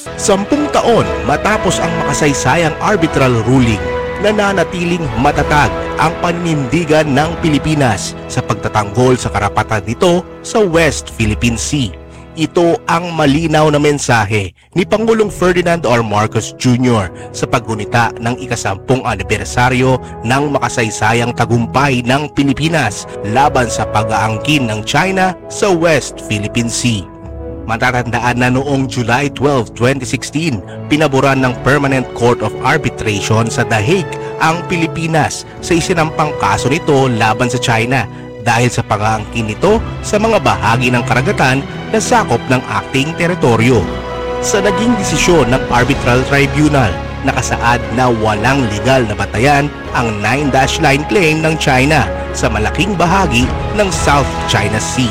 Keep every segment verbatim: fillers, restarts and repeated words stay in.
Sampung taon matapos ang makasaysayang arbitral ruling, nananatiling matatag ang paninindigan ng Pilipinas sa pagtatanggol sa karapatan nito sa West Philippine Sea. Ito ang malinaw na mensahe ni Pangulong Ferdinand R. Marcos Junior sa paggunita ng ikasampung anibersaryo ng makasaysayang tagumpay ng Pilipinas laban sa pag-aangkin ng China sa West Philippine Sea. Matatandaan na noong July twelfth, twenty sixteen, pinaboran ng Permanent Court of Arbitration sa The Hague ang Pilipinas sa isinampang kaso nito laban sa China dahil sa pag-aangkin nito sa mga bahagi ng karagatan na sakop ng ating teritoryo. Sa naging desisyon ng Arbitral Tribunal, nakasaad na walang legal na batayan ang nine dash line claim ng China sa malaking bahagi ng South China Sea.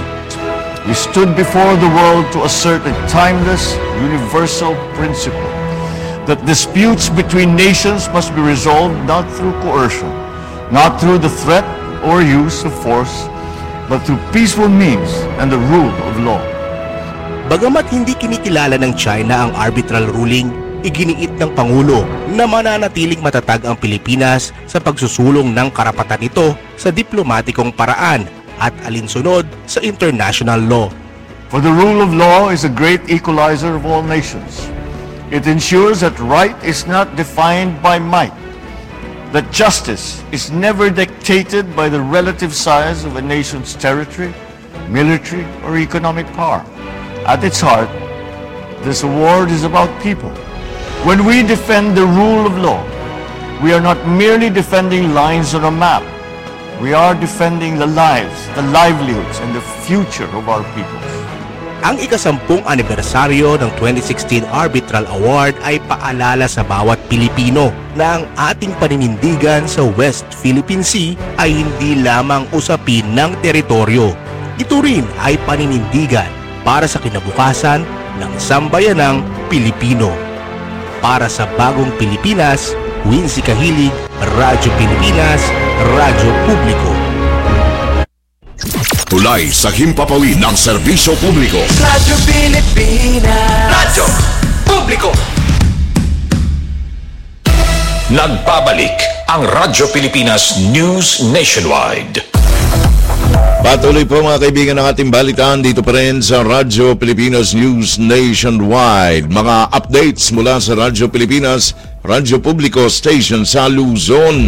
We stood before the world to assert a timeless, universal principle that disputes between nations must be resolved not through coercion, not through the threat or use of force, but through peaceful means and the rule of law. Bagamat hindi kinikilala ng China ang arbitral ruling, iginiit ng Pangulo na mananatiling matatag ang Pilipinas sa pagsusulong ng karapatan nito sa diplomatikong paraan at alinsunod sa international law. For the rule of law is a great equalizer of all nations. It ensures that right is not defined by might, that justice is never dictated by the relative size of a nation's territory, military, or economic power. At its heart, this award is about people. When we defend the rule of law, we are not merely defending lines on a map. We are defending the lives, the livelihoods, and the future of our peoples. Ang ikasampung anibersaryo ng twenty sixteen Arbitral Award ay paalala sa bawat Pilipino na ang ating paninindigan sa West Philippine Sea ay hindi lamang usapin ng teritoryo. Ito rin ay paninindigan para sa kinabukasan ng sambayanang Pilipino. Para sa bagong Pilipinas, Wincy Kahilig, Radyo Pilipinas, Radyo Publiko. Tulay sa himpapawid ng serbisyo publiko. Radyo Pilipinas. Radyo Publiko. Nagbabalik ang Radyo Pilipinas News Nationwide. Patuloy po mga kaibigan ng ating balitaan dito pa rin sa Radyo Pilipinas News Nationwide. Mga updates mula sa Radyo Pilipinas, Radyo Publiko Station sa Luzon.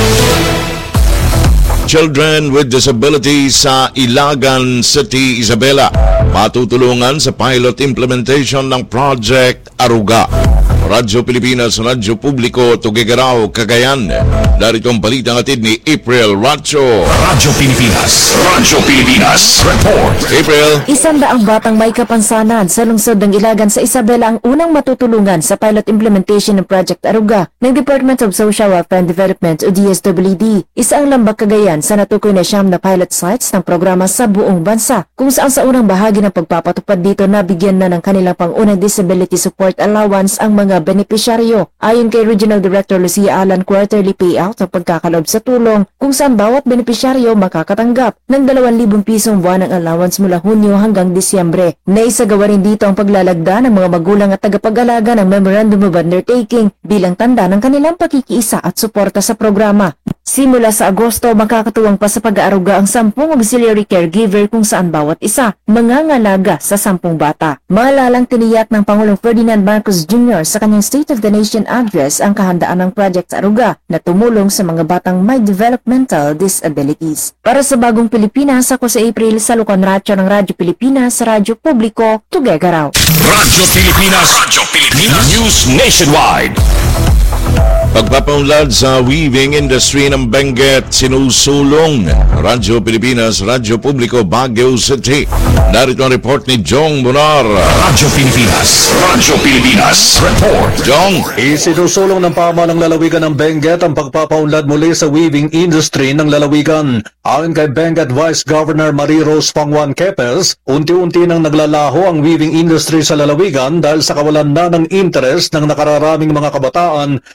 Children with Disabilities sa Ilagan City, Isabela, matutulungan sa pilot implementation ng Project Aruga. Radyo Pilipinas, Radyo Publiko, Tuguegarao, Cagayan. Darito ang balitang atid ni April Racho. Radyo Pilipinas, Radyo Pilipinas, Report. April. Isandaang batang may kapansanan sa lungsod ng Ilagan sa Isabela ang unang matutulungan sa pilot implementation ng Project Aruga ng Department of Social Welfare and Development o D S W D. Isa ang lambak Cagayan sa natukoy na siyam na pilot sites ng programa sa buong bansa, kung saan sa unang bahagi ng pagpapatupad dito nabigyan na ng kanilang pangunang disability support allowance ang mga benepisyaryo. Ayon kay Regional Director Lucia Alan, quarterly payout ang pagkakaloob sa tulong kung saan bawat benepisyaryo makakatanggap ng dalawang libong pisong buwanang allowance mula Hunyo hanggang Disyembre. Naisagawa rin dito ang paglalagda ng mga magulang at tagapag-alaga ng Memorandum of Undertaking bilang tanda ng kanilang pakikiisa at suporta sa programa. Simula sa Agosto, makakatuwang pa sa pag-aaruga ang sampung auxiliary caregiver kung saan bawat isa mangangalaga sa sampung bata. Maalalang tiniyak ng Pangulong Ferdinand Marcos Junior sa kanyang State of the Nation address ang kahandaan ng Project Aruga na tumulong sa mga batang may developmental disabilities. Para sa bagong Pilipinas, ako sa April sa Lucon Racho ng Radyo Pilipinas, Radyo Publiko, Tuguegarao. Radyo Pilipinas, Radyo Pilipinas News Nationwide. Pagpapaunlad sa weaving industry ng Benguet, sinusulong Radyo Pilipinas, Radyo Publiko, Baguio City. Narito ang report ni Jong Bonar. Radyo Pilipinas, Radyo Pilipinas, Report. Jong. Isinusulong ng pamahalang lalawigan ng Benguet ang pagpapaunlad muli sa weaving industry ng lalawigan. Ayon kay Benguet Vice Governor Marie Rose Pangwan Kepes, unti-unti nang naglalaho ang weaving industry sa lalawigan dahil sa kawalan na ng interest ng nakararaming mga kabataan na ipag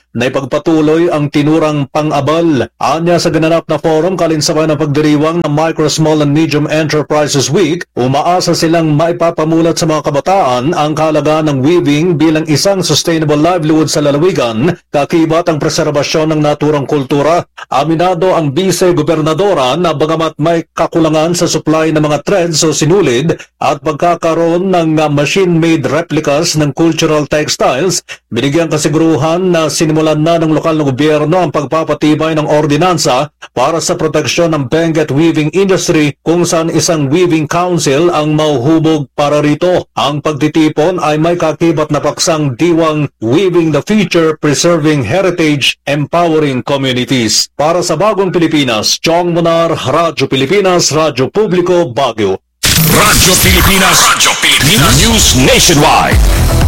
ipagpatuloy ang tinurang pang-abal. Anya sa gananap na forum kalinsabay ng pagdiriwang ng Micro, Small and Medium Enterprises Week, umaasa silang maipapamulat sa mga kabataan ang kahalagahan ng weaving bilang isang sustainable livelihood sa lalawigan, kakibat ang preserbasyon ng naturang kultura. Aminado ang Vice-Gobernadora na bagamat may kakulangan sa supply ng mga threads o sinulid at pagkakaroon ng machine-made replicas ng cultural textiles, binigyan kasiguruhan na sinimulan na ng lokal na gobyerno ang pagpapatibay ng ordinansa para sa proteksyon ng Benguet weaving industry kung saan isang weaving council ang mauhubog para rito. Ang pagtitipon ay may kakibat na paksang diwang Weaving the Future, Preserving Heritage, Empowering Communities. Para sa Bagong Pilipinas, Chong Monar, Radyo Pilipinas, Radyo Publiko, Baguio. Radyo Pilipinas, Radyo Pilipinas, News Nationwide.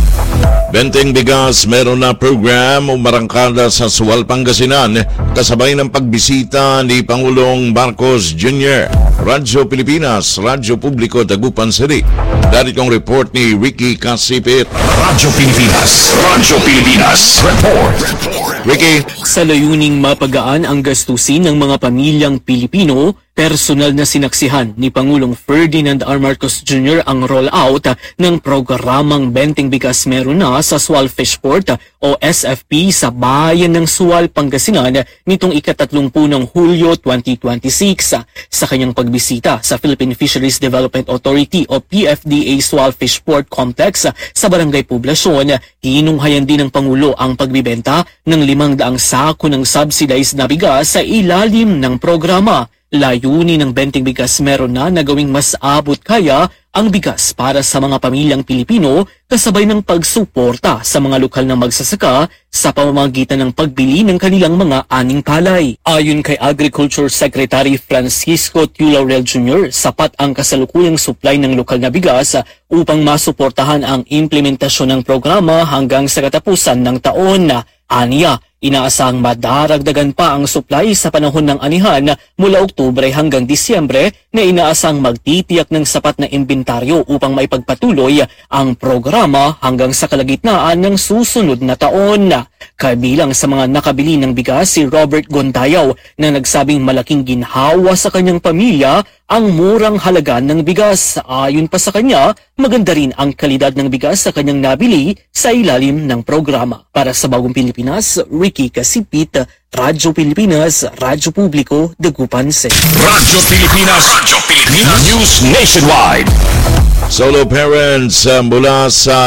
Benteng Bigas meron na program umarangkada sa Sual, Pangasinan kasabay ng pagbisita ni Pangulong Marcos Junior Radyo Pilipinas, Radyo Publiko, Dagupan City. Daritong report ni Ricky Kasipit. Radyo Pilipinas, Radyo Pilipinas, report. Ricky. Sa layuning mapagaan ang gastusin ng mga pamilyang Pilipino, personal na sinaksihan ni Pangulong Ferdinand R. Marcos Junior ang rollout ng programang Benteng Bigas Meron Na sa Sual Fishport o S F P sa bayan ng Sual, Pangasinan nitong ikatatlumpu ng Hulyo twenty twenty-six. Sa kanyang pagbisita sa Philippine Fisheries Development Authority o P F D A Sual Fishport Complex sa Barangay Poblasyon, hinunghayan din ng Pangulo ang pagbibenta ng limang daang sako ng subsidized na bigas sa ilalim ng programa. Layunin ng Benteng Bigas Meron Na na gawing mas abot kaya ang bigas para sa mga pamilyang Pilipino kasabay ng pagsuporta sa mga lokal na magsasaka sa pamamagitan ng pagbili ng kanilang mga aning palay. Ayon kay Agriculture Secretary Francisco T. Laurel Junior, sapat ang kasalukuyang supply ng lokal na bigas upang masuportahan ang implementasyon ng programa hanggang sa katapusan ng taon. Aniya, inaasahang madaragdagan pa ang supply sa panahon ng anihan mula Oktubre hanggang Disyembre na inaasahang magtitiyak ng sapat na imbentaryo upang maipagpatuloy ang programa hanggang sa kalagitnaan ng susunod na taon. Kabilang sa mga nakabili ng bigas si Robert Gondayaw na nagsabing malaking ginhawa sa kanyang pamilya ang murang halaga ng bigas. Ayon pa sa kanya, maganda rin ang kalidad ng bigas sa kanyang nabili sa ilalim ng programa. Para sa Bagong Pilipinas, Ricky Kasipit, Radyo Pilipinas, Radyo Publiko, Dagupan City. Radyo Pilipinas, Radyo Pilipinas, News Nationwide. Solo parents uh, mula sa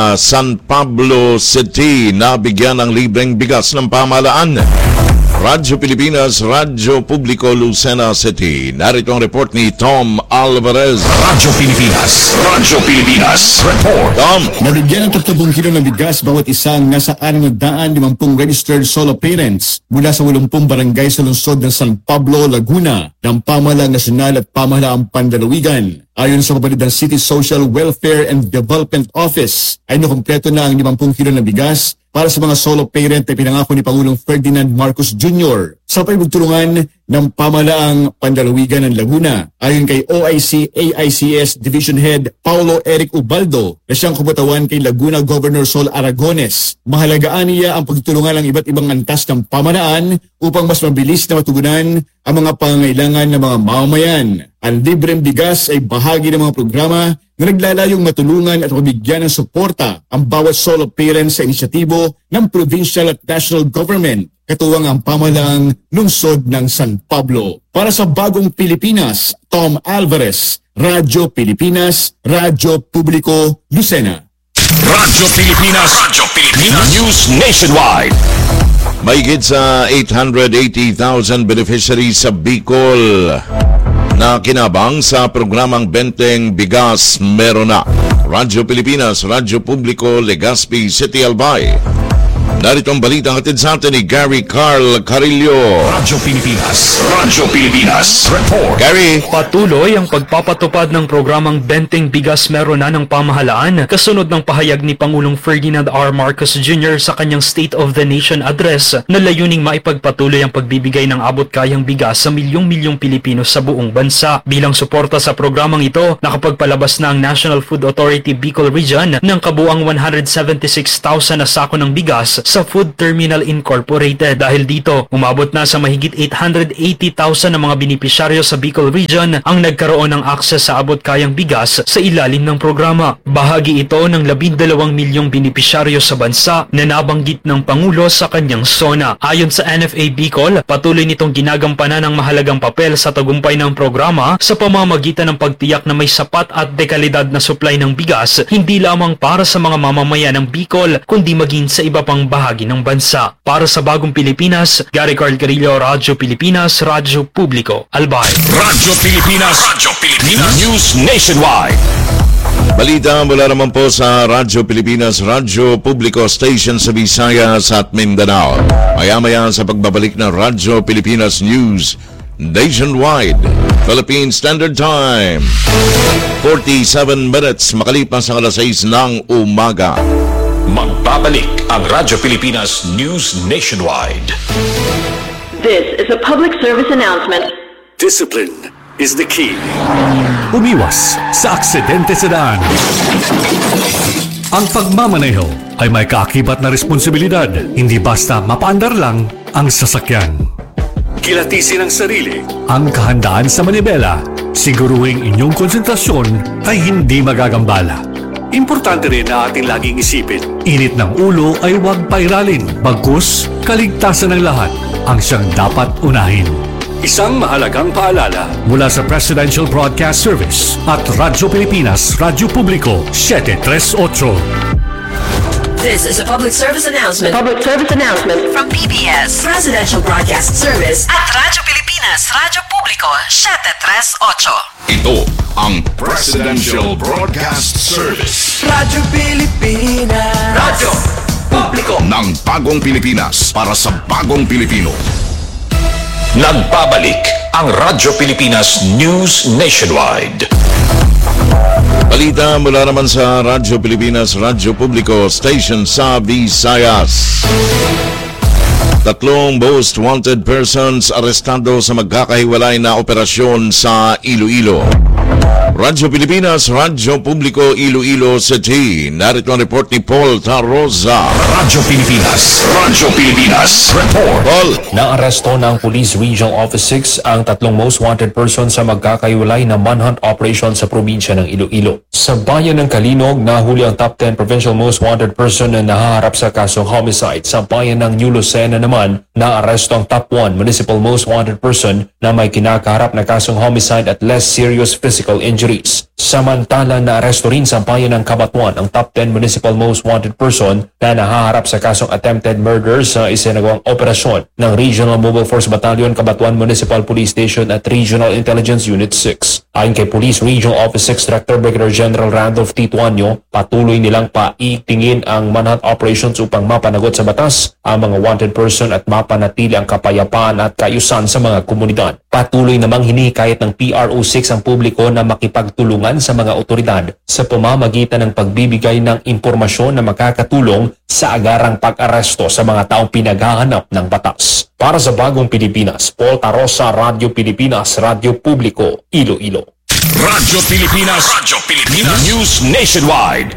San Pablo City nabigyan ng libreng bigas ng pamahalaan. Radyo Pilipinas, Radyo Publiko, Lucena City. Narito ang report ni Tom Alvarez. Radyo Pilipinas, Radyo Pilipinas, report. Tom. Nabigyan ng tatlong kilo ng bigas bawat isang nasa anim na limampung registered solo parents mula sa walumpung barangay sa lungsod ng San Pablo, Laguna ng Pamahalaang Nasyonal at Pamahalaang Pandalawigan. Ayon sa Kabalidang City Social Welfare and Development Office, ay nakumpleto na ang limampung kilo ng bigas para sa mga solo parent na pinangako ni Pangulong Ferdinand Marcos Junior sa pagtulungan ng Pamahalaang Pandalawigan ng Laguna. Ayon kay O I C A I C S Division Head Paulo Eric Ubaldo na siyang kumatawan kay Laguna Governor Sol Aragones, mahalagaan niya ang pagtulungan ng iba't ibang antas ng pamahalaan upang mas mabilis na matugunan ang mga pangangailangan ng mga mamamayan. Ang libreng bigas ay bahagi ng mga programa na naglalayong matulungan at mabigyan ng suporta ang bawat solo parent sa inisyatibo ng provincial at national government, katuwang ang pamahalaang lungsod ng San Pablo. Para sa Bagong Pilipinas, Tom Alvarez, Radyo Pilipinas, Radyo Publiko, Lucena. Radyo Pilipinas, Radyo Pilipinas, News Nationwide. Mahigit sa eight hundred eighty thousand beneficiaries sa Bicol na kinabang sa programang Benteng Bigas Meron Na. Radyo Pilipinas, Radyo Publiko, Legazpi City, Albay. Narito ang balitang hatid sa atin ni Gary Carl Carillo. Radyo Pilipinas, Radyo Pilipinas, report. Gary. Patuloy ang pagpapatupad ng programang Benteng Bigas Meron Na ng pamahalaan kasunod ng pahayag ni Pangulong Ferdinand R. Marcos Junior sa kanyang State of the Nation address na layuning maipagpatuloy ang pagbibigay ng abot-kayang bigas sa milyong-milyong Pilipino sa buong bansa. Bilang suporta sa programang ito, nakapagpalabas na ang National Food Authority Bicol Region ng kabuang one hundred seventy-six thousand na sako ng bigas sa Food Terminal Incorporated. Dahil dito, umabot na sa mahigit eight hundred eighty thousand na mga benepisyaryo sa Bicol Region ang nagkaroon ng akses sa abot-kayang bigas sa ilalim ng programa. Bahagi ito ng labindalawang milyong benepisyaryo sa bansa na nabanggit ng Pangulo sa kanyang SONA. Ayon sa N F A Bicol, patuloy nitong ginagampanan ng mahalagang papel sa tagumpay ng programa sa pamamagitan ng pagtiyak na may sapat at dekalidad na supply ng bigas, hindi lamang para sa mga mamamayan ng Bicol, kundi maging sa iba pang bahagi ng bansa. Para sa Bagong Pilipinas, Gary Carl Carillo, Radyo Pilipinas, Radyo Publiko, Albay. Radyo Pilipinas, Radyo Pilipinas, News Nationwide. Balita mula naman po sa Radyo Pilipinas, Radyo Publiko Station sa Visayas at Mindanao. Maya-maya sa pagbabalik ng Radyo Pilipinas News Nationwide, Philippine Standard Time, forty-seven minutes makalipas sa alas sais ng umaga. Magbabalik ang Radyo Pilipinas News Nationwide. This is a public service announcement. Discipline is the key. Umiwas sa aksidente sa daan. Ang pagmamaneho ay may kaakibat na responsibilidad, hindi basta mapaandar lang ang sasakyan. Kilatisin ang sarili, ang kahandaan sa manibela, siguruhing inyong konsentrasyon ay hindi magagambala. Importante rin na ating laging isipin, init ng ulo ay huwag pairalin, bagkus kaligtasan ng lahat ang siyang dapat unahin. Isang mahalagang paalala mula sa Presidential Broadcast Service at Radyo Pilipinas, Radyo Publiko, seven thirty-eight. This is a public service announcement. Public service announcement From P B S Presidential Broadcast Service at Radyo Pilipinas, Radyo Publiko, seven thirty-eight. Ito ang Presidential Broadcast Service. Radyo Pilipinas, Radyo Publiko ng Bagong Pilipinas para sa Bagong Pilipino. Nagbabalik ang Radyo Pilipinas News Nationwide. Balita mula naman sa Radyo Pilipinas, Radyo Publiko Station sa Visayas. Tatlong most wanted persons arestado sa magkakahiwalay na operasyon sa Iloilo. Radyo Pilipinas, Radyo Publiko, Iloilo City. Narito ang report ni Paul Tarosa. Radyo Pilipinas, Radyo Pilipinas, report. Paul. Naaresto ng Police Regional Office six ang tatlong most wanted persons sa magkakaiwalay na manhunt operation sa probinsya ng Iloilo. Sa bayan ng Kalinog, nahuli ang top ten provincial most wanted person na nahaharap sa kasong homicide. Sa bayan ng New Lucena naman, naaresto ang top one municipal most wanted person na may kinakaharap na kasong homicide at less serious physical injuries. Samantala, naaresto rin sa bayan ng Cabatuan ang top ten municipal most wanted person na nahaharap sa kasong attempted murder sa isinagawang operasyon ng Regional Mobile Force Battalion, Cabatuan Municipal Police Station at Regional Intelligence Unit six. Ayon kay Police Regional Office six Director Brigadier General Randolph T. Tuanyo, patuloy nilang paitingin ang manhunt operations upang mapanagot sa batas ang mga wanted person at mapanatili ang kapayapaan at kaayusan sa mga komunidad. Patuloy namang hinihikayat ng P R O six ang publiko na makipagtulungan sa mga otoridad sa pamamagitan ng pagbibigay ng impormasyon na makakatulong sa agarang pag-aresto sa mga taong pinaghahanap ng batas. Para sa Bagong Pilipinas, Paul Tarosa, Radyo Pilipinas, Radyo Publiko, Iloilo. Radyo Pilipinas, Radyo Pilipinas, News Nationwide.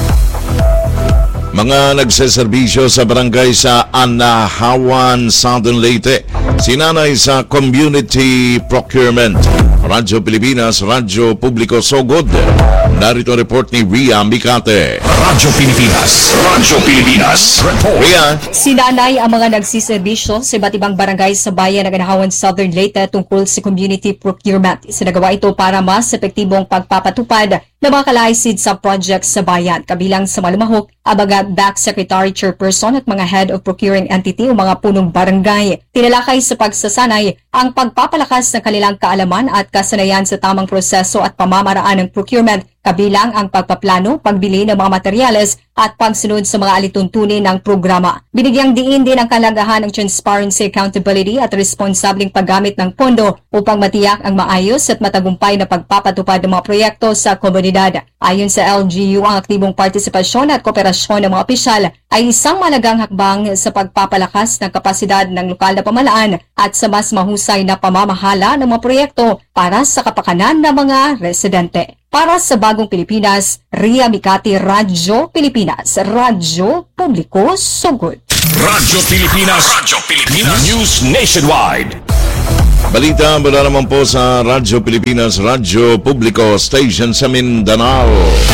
Mga nagseserbisyo sa barangay sa Anahawan, Southern Leyte, sinanay sa Community Procurement. Radyo Pilipinas, Radyo Publiko, Sogod. Narito ang report ni Ria Mikate. Radyo Pilipinas, Radyo Pilipinas, report. Ria. Sinanay ang mga nagsiserbisyo sa iba't ibang barangay sa bayan ng Anahawan, Southern Leyte tungkol sa Community Procurement. Isinagawa ito para mas epektibong pagpapatupad ng mga kalaisid sa project sa bayan, kabilang sa malumahok, abaga Back Secretary Chairperson at mga Head of Procuring Entity o mga punong barangay. Tinalakay sa pagsasanay ang pagpapalakas ng kanilang kaalaman at kasanayan sa tamang proseso at pamamaraan ng procurement, kabilang ang pagpaplano, pagbili ng mga materyales at pagsunod sa mga alituntunin ng programa. Binigyang diin din ang kahalagahan ng transparency, accountability at responsableng paggamit ng pondo upang matiyak ang maayos at matagumpay na pagpapatupad ng mga proyekto sa komunidad. Ayon sa L G U, ang aktibong partisipasyon at kooperasyon ng mga opisyal ay isang malagang hakbang sa pagpapalakas ng kapasidad ng lokal na pamahalaan at sa mas mahusay na pamamahala ng mga proyekto para sa kapakanan ng mga residente. Para sa Bagong Pilipinas, Ria Mikati, Radyo Pilipinas, Radyo Publiko, Sugod. Radyo Pilipinas. Radyo Pilipinas. News Nationwide. Balita mula naman po sa Radyo Pilipinas, Radyo Publiko Station sa Mindanao.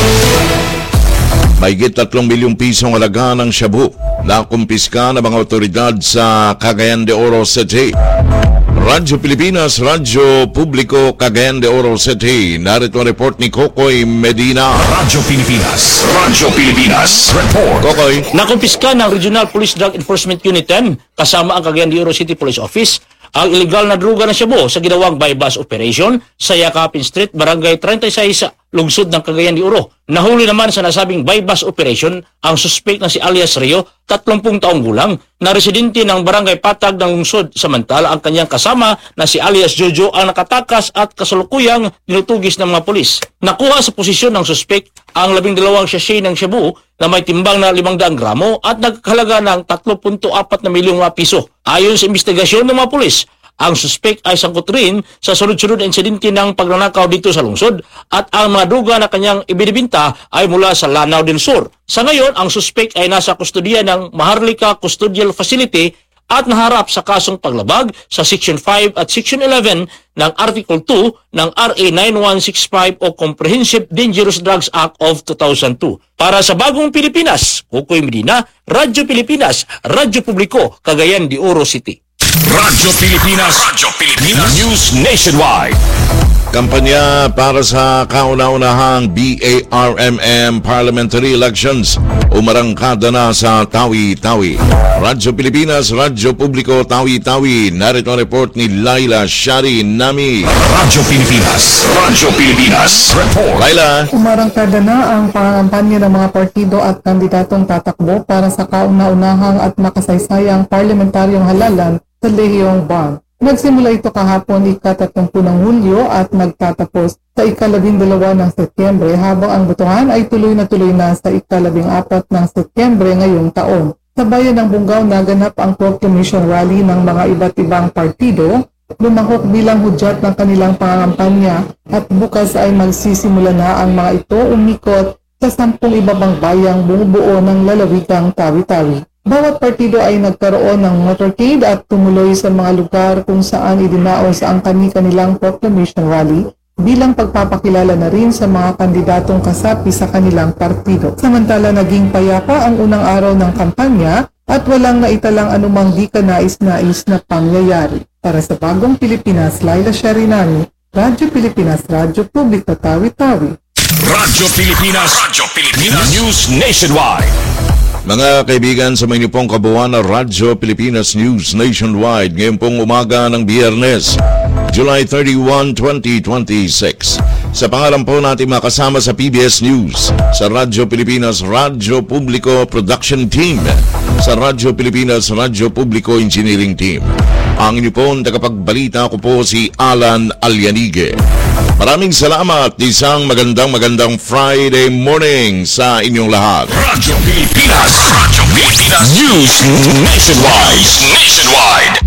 Mahigit tatlong milyong pisong halaga ng shabu na kumpiska ng mga otoridad sa Cagayan de Oro City. Radyo Pilipinas, Radyo Publiko, Cagayan de Oro City. Narito ang report ni Kokoy Medina. Radyo Pilipinas. Radyo Pilipinas. Report. Kokoy. Nakumpiska ng Regional Police Drug Enforcement Unit ten kasama ang Cagayan de Oro City Police Office ang illegal na droga ng shabu sa ginawang bypass operation sa Yakapin Street, Barangay thirty-six, lungsod ng Cagayan de Oro. Nahuli naman sa nasabing bypass operation ang suspect na si alias Rio, tatlumpung taong gulang, na residente ng Barangay Patag ng lungsod. Samantala ang kanyang kasama na si alias Jojo ang nakatakas at kasalukuyang tinutugis ng mga pulis. Nakuha sa posisyon ng suspect ang labing dalawang sachet ng shabu na may timbang na limang daang gramo at nagkahalaga ng tatlo punto apat na milyong piso. Ayon sa investigasyon ng mga pulis, ang suspect ay sangkot rin sa sunod-sunod na insidente ng pagnanakaw dito sa lungsod at ang mga droga na kanyang ibinibinta ay mula sa Lanao del Sur. Sa ngayon, ang suspect ay nasa kustodiya ng Maharlika Custodial Facility at naharap sa kasong paglabag sa Section five at Section eleven ng Article two ng R A nine one six five o Comprehensive Dangerous Drugs Act of two thousand two. Para sa Bagong Pilipinas, Kukoy Medina, Radyo Pilipinas, Radyo Publiko, Cagayan de Oro City. Radyo Pilipinas. Radyo Pilipinas. News Nationwide. Kampanya para sa kauna-unahang B A R M M Parliamentary Elections umarangkada na sa Tawi-Tawi. Radyo Pilipinas, Radyo Publiko, Tawi-Tawi. Narito ang report ni Laila Shari Nami. Radyo Pilipinas. Radyo Pilipinas. Report. Laila. Umarangkada na ang pangampanya ng mga partido at kandidatong tatakbo para sa kauna-unahang at makasaysayang parlamentaryong halalan sa Lehiyong Bang. Nagsimula ito kahapon ika-tatlumpu ng Hulyo at magtatapos sa ika-labindalawa ng Setyembre habang ang botohan ay tuloy na tuloy na sa ika-labing-apat ng Setyembre ngayong taon. Sa bayan ng Bungaw naganap ang proclamation rally ng mga iba't ibang partido, lumahok bilang hudyat ng kanilang pangangampanya at bukas ay magsisimula na ang mga ito umikot sa sampung ibabang bayang bumubuo ng lalawigang Tawi-Tawi. Bawat partido ay nagkaroon ng motorcade at tumuloy sa mga lugar kung saan idinaos ang kani-kanilang proclamation rally bilang pagpapakilala na rin sa mga kandidatong kasapi sa kanilang partido. Samantala naging payapa ang unang araw ng kampanya at walang naitalang anumang di kanais-nais na pangyayari. Para sa Bagong Pilipinas, Laila Sharinani, Radyo Pilipinas, Radyo Publiko, Tawi-Tawi. Radyo Pilipinas. Radyo Pilipinas. News Nationwide. Mga kaibigan, sa may nipong kabuuan na Radyo Pilipinas News Nationwide ngayon pong umaga ng Biyernes, July thirty-first, twenty twenty-six. Sa pangalan po natin makasama sa P B S News, sa Radyo Pilipinas Radyo Publiko Production Team, sa Radyo Pilipinas Radyo Publiko Engineering Team. Ang inyo pong tagapagbalita ko po si Alan Alyanige. Maraming salamat, isang magandang magandang Friday morning sa inyong lahat. Radyo Pilipinas. Radyo Pilipinas. News Nationwide. Nationwide.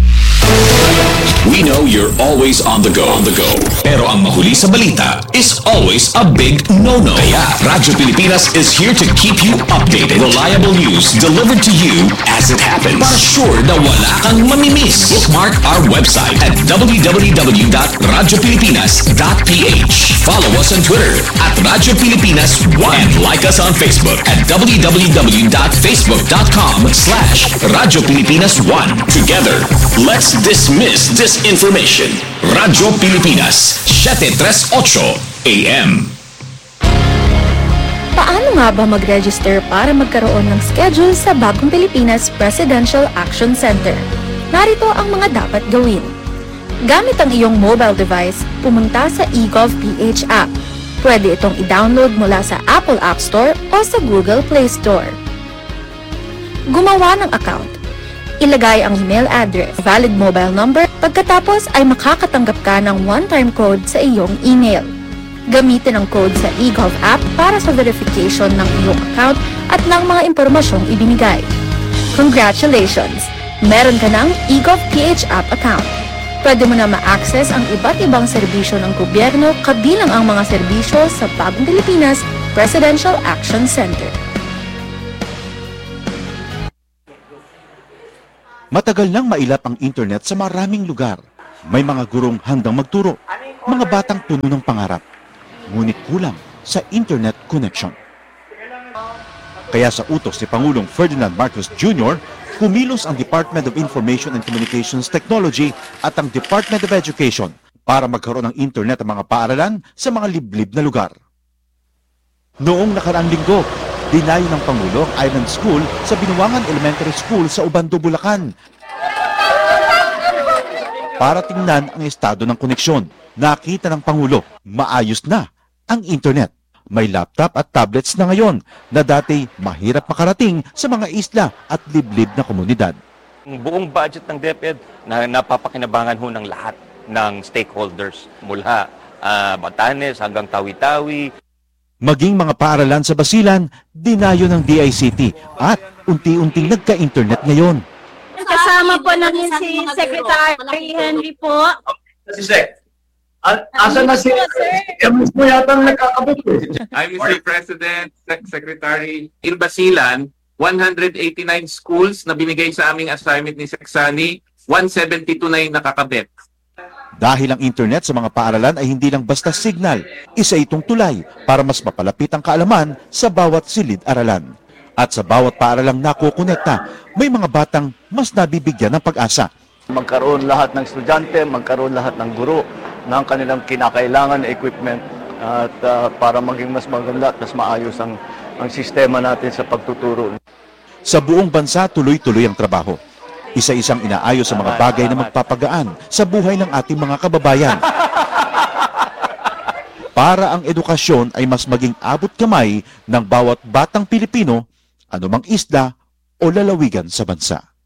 We know you're always on the go. On the go. Pero ang mahuli sa balita is always a big no-no. Kaya Radyo Pilipinas is here to keep you updated. Reliable news delivered to you as it happens. Para sure na wala kang mamimiss. Bookmark our website at w w w dot radyo pilipinas dot p h. Follow us on Twitter at Radyo Pilipinas one. And like us on Facebook at w w w dot facebook dot com slash Radyo Pilipinas one. Together, let's dismiss disinformation. Radyo Pilipinas, seven thirty-eight A M. Paano nga ba mag-register para magkaroon ng schedule sa Bagong Pilipinas Presidential Action Center? Narito ang mga dapat gawin. Gamit ang iyong mobile device, pumunta sa eGovPH app. Pwede itong i-download mula sa Apple App Store o sa Google Play Store. Gumawa ng account. Ilagay ang email address, valid mobile number, pagkatapos ay makakatanggap ka ng one-time code sa iyong email. Gamitin ang code sa eGov app para sa verification ng iyong account at ng mga impormasyong ibinigay. Congratulations! Meron ka ng eGovPH app account. Pwede mo na ma-access ang iba't ibang serbisyo ng gobyerno kabilang ang mga serbisyo sa Bagong Pilipinas Presidential Action Center. Matagal nang mailap ang internet sa maraming lugar. May mga gurong handang magturo, mga batang puno ng pangarap. Ngunit kulang sa internet connection. Kaya sa utos ni Pangulong Ferdinand Marcos Junior, kumilos ang Department of Information and Communications Technology at ang Department of Education para magkaroon ng internet ang mga paaralan sa mga liblib na lugar. Noong nakaraang linggo, dinayo ng Pangulo ang Island School sa Binuangan Elementary School sa Ubando, Bulacan para tingnan ang estado ng koneksyon. Nakita ng Pangulo, maayos na ang internet. May laptop at tablets na ngayon na dati mahirap makarating sa mga isla at liblib na komunidad. Ang buong budget ng DepEd na napapakinabangan ho ng lahat ng stakeholders mula uh, Batanes hanggang Tawi-Tawi. Maging mga paaralan sa Basilan, dinayo ng D I C T at unti-unting nagka-internet ngayon. Kasama po namin si Secretary Henry po. Si Sec, asa na si Emus mo yata nagkakabot eh. I'm Mister President, Sec Secretary, in Basilan, one hundred eighty-nine schools na binigay sa aming assignment ni Seksani, one seventy-two na yung nakakabit. Dahil ang internet sa mga paaralan ay hindi lang basta signal, isa itong tulay para mas mapalapit ang kaalaman sa bawat silid-aralan. At sa bawat paaralang nakukonekta, may mga batang mas nabibigyan ng pag-asa. Magkaroon lahat ng estudyante, magkaroon lahat ng guro ng kanilang kinakailangan na equipment at uh, para maging mas maganda at mas maayos ang, ang sistema natin sa pagtuturo. Sa buong bansa, tuloy-tuloy ang trabaho. Isa-isang inaayos sa mga bagay na magpapagaan sa buhay ng ating mga kababayan. Para ang edukasyon ay mas maging abot kamay ng bawat batang Pilipino, anumang isla o lalawigan sa bansa.